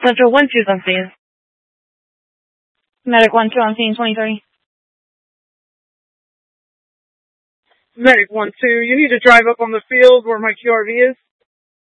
Central 1-2's on scene. Medic 1-2 on scene 23. Medic 1-2, you need to drive up on the field where my QRV is.